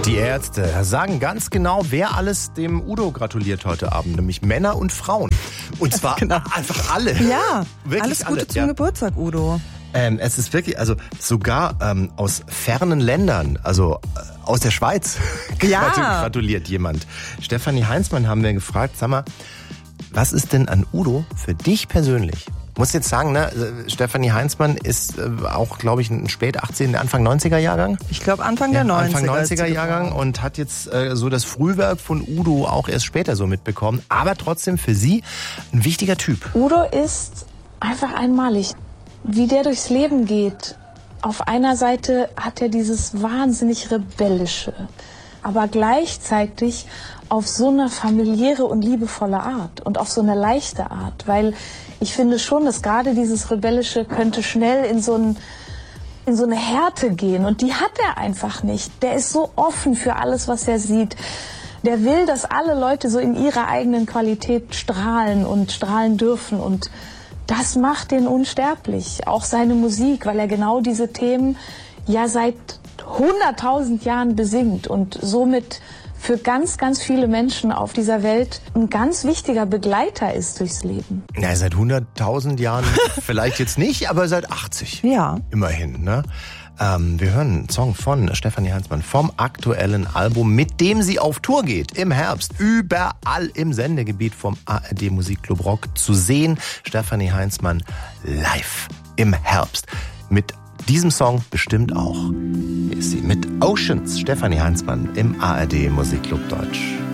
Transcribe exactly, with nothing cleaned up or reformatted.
Die Ärzte sagen ganz genau, wer alles dem Udo gratuliert heute Abend, nämlich Männer und Frauen. Und zwar genau. einfach alle. Ja, wirklich alles Gute alle. zum ja. Geburtstag, Udo. Ähm, es ist wirklich, also sogar ähm, aus fernen Ländern, also äh, aus der Schweiz, Ja. gratuliert jemand. Stefanie Heinzmann haben wir gefragt, sag mal, was ist denn an Udo für dich persönlich? Muss jetzt sagen, ne, Stefanie Heinzmann ist äh, auch, glaube ich, ein spät achtzehnten, Anfang neunziger Jahrgang. Ich glaube Anfang der Ja, neunziger. Anfang neunziger Jahrgang und hat jetzt äh, so das Frühwerk von Udo auch erst später so mitbekommen. Aber trotzdem für sie ein wichtiger Typ. Udo ist einfach einmalig. Wie der durchs Leben geht. Auf einer Seite hat er dieses wahnsinnig Rebellische, aber gleichzeitig auf so eine familiäre und liebevolle Art und auf so eine leichte Art, weil ich finde schon, dass gerade dieses Rebellische könnte schnell in so ein, in so eine Härte gehen und die hat er einfach nicht. Der ist so offen für alles, was er sieht. Der will, dass alle Leute so in ihrer eigenen Qualität strahlen und strahlen dürfen und das macht den unsterblich. Auch seine Musik, weil er genau diese Themen ja seit hunderttausend Jahren besingt und somit für ganz, ganz viele Menschen auf dieser Welt ein ganz wichtiger Begleiter ist durchs Leben. Ja, seit hunderttausend Jahren vielleicht jetzt nicht, aber seit achtzig. Ja. Immerhin, ne? Ähm, wir hören einen Song von Stefanie Heinzmann vom aktuellen Album, mit dem sie auf Tour geht im Herbst. Überall im Sendegebiet vom A R D Musikclub Rock zu sehen. Stefanie Heinzmann live im Herbst. Mit diesem Song bestimmt auch. Hier ist sie mit Oceans. Stefanie Heinzmann im A R D Musikclub Deutsch.